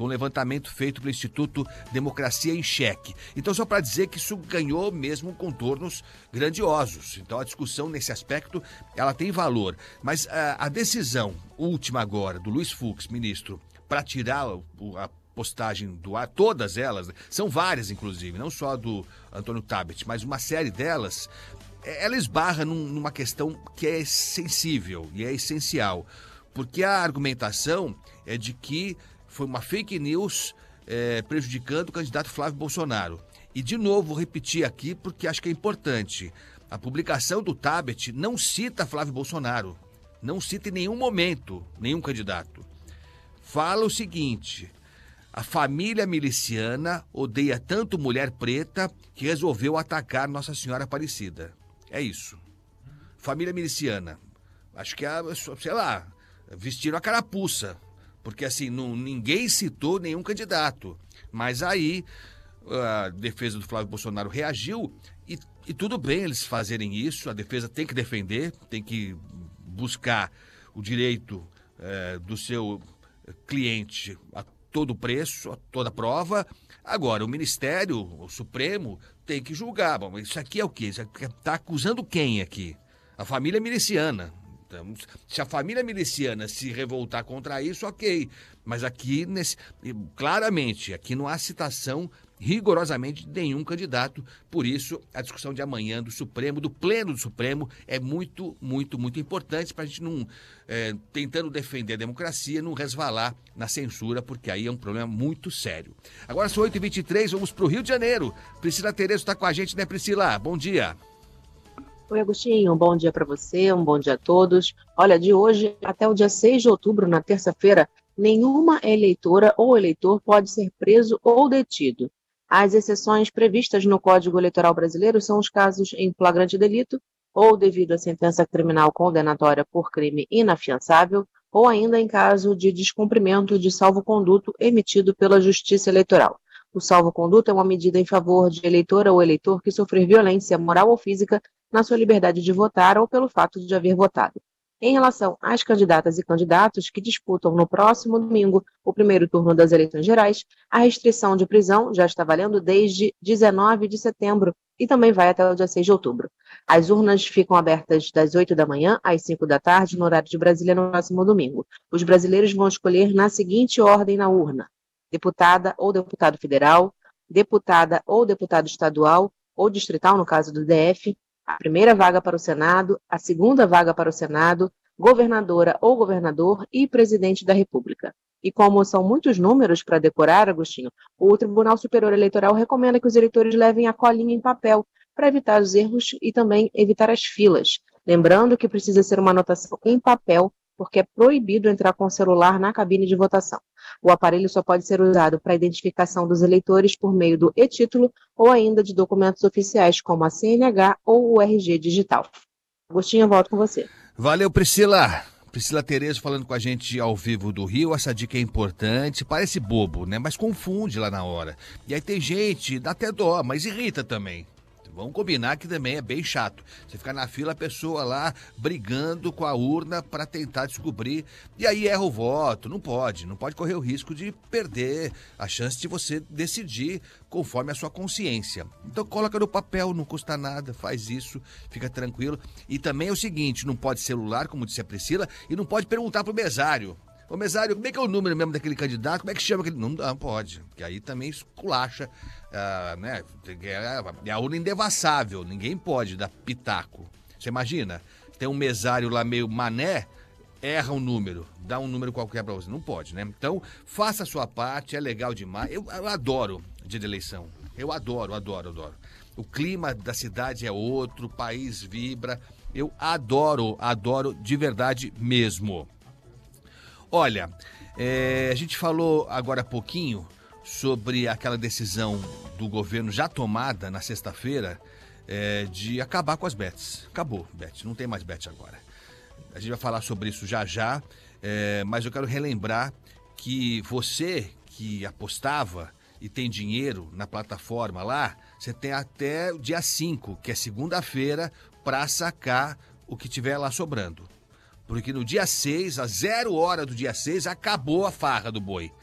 Foi um levantamento feito pelo Instituto Democracia em Cheque. Então, só para dizer que isso ganhou mesmo contornos grandiosos. Então, a discussão nesse aspecto, ela tem valor. Mas a decisão última agora do Luiz Fux, ministro, para tirar a postagem do ar, todas elas, são várias inclusive, não só do Antônio Tabet, mas uma série delas, ela esbarra numa questão que é sensível e é essencial, porque a argumentação é de que foi uma fake news prejudicando o candidato Flávio Bolsonaro. E de novo, vou repetir aqui porque acho que é importante, a publicação do Tabet não cita Flávio Bolsonaro, não cita em nenhum momento nenhum candidato. Fala o seguinte: a família miliciana odeia tanto mulher preta que resolveu atacar Nossa Senhora Aparecida. É isso. Família miliciana. Acho que, sei lá, vestiram a carapuça. Porque, assim, ninguém citou nenhum candidato. Mas aí a defesa do Flávio Bolsonaro reagiu e tudo bem eles fazerem isso. A defesa tem que defender, tem que buscar o direito do seu cliente a todo preço, a toda prova. Agora, o Ministério, o Supremo, tem que julgar. Bom, isso aqui é o quê? Isso aqui está acusando quem aqui? A família miliciana. Então, se a família miliciana se revoltar contra isso, ok. Mas aqui, claramente, aqui não há citação rigorosamente de nenhum candidato. Por isso, a discussão de amanhã do Supremo, do Pleno do Supremo, é muito, muito, muito importante para a gente não, tentando defender a democracia, não resvalar na censura, porque aí é um problema muito sério. Agora são 8h23, vamos para o Rio de Janeiro. Priscila Terezo está com a gente, né, Priscila? Bom dia. Oi, Agostinho, um bom dia para você, um bom dia a todos. Olha, de hoje até o dia 6 de outubro, na terça-feira, nenhuma eleitora ou eleitor pode ser preso ou detido. As exceções previstas no Código Eleitoral Brasileiro são os casos em flagrante delito ou devido a sentença criminal condenatória por crime inafiançável ou ainda em caso de descumprimento de salvo-conduto emitido pela Justiça Eleitoral. O salvo-conduto é uma medida em favor de eleitora ou eleitor que sofrer violência moral ou física na sua liberdade de votar ou pelo fato de haver votado. Em relação às candidatas e candidatos que disputam no próximo domingo o primeiro turno das eleições gerais, a restrição de prisão já está valendo desde 19 de setembro e também vai até o dia 6 de outubro. As urnas ficam abertas das 8 da manhã às 5 da tarde no horário de Brasília no próximo domingo. Os brasileiros vão escolher na seguinte ordem na urna: deputada ou deputado federal, deputada ou deputado estadual ou distrital, no caso do DF, a primeira vaga para o Senado, a segunda vaga para o Senado, governadora ou governador e presidente da República. E como são muitos números para decorar, Agostinho, o Tribunal Superior Eleitoral recomenda que os eleitores levem a colinha em papel para evitar os erros e também evitar as filas. Lembrando que precisa ser uma anotação em papel, porque é proibido entrar com o celular na cabine de votação. O aparelho só pode ser usado para a identificação dos eleitores por meio do e-título ou ainda de documentos oficiais como a CNH ou o RG digital. Agostinho, eu volto com você. Valeu, Priscila. Priscila Terezo falando com a gente ao vivo do Rio. Essa dica é importante, parece bobo, né? Mas confunde lá na hora. E aí tem gente, dá até dó, mas irrita também. Vamos combinar que também é bem chato. Você ficar na fila, a pessoa lá brigando com a urna para tentar descobrir. E aí erra o voto. Não pode correr o risco de perder a chance de você decidir conforme a sua consciência. Então coloca no papel, não custa nada, faz isso, fica tranquilo. E também é o seguinte, não pode celular, como disse a Priscila, e não pode perguntar pro mesário. Ô, mesário, como é que é o número mesmo daquele candidato? Como é que chama aquele... Não pode, porque aí também esculacha, né? É a urna indevassável, ninguém pode dar pitaco. Você imagina? Tem um mesário lá meio mané, erra um número, dá um número qualquer pra você. Não pode, né? Então, faça a sua parte, é legal demais. Eu adoro dia de eleição. Eu adoro. O clima da cidade é outro, o país vibra. Eu adoro de verdade mesmo. Olha, a gente falou agora há pouquinho sobre aquela decisão do governo já tomada na sexta-feira de acabar com as bets. Acabou, bet, não tem mais bet agora. A gente vai falar sobre isso já, mas eu quero relembrar que você que apostava e tem dinheiro na plataforma lá, você tem até o dia 5, que é segunda-feira, para sacar o que tiver lá sobrando. Porque no dia 6, às 0 hora do dia 6, acabou a farra do boi.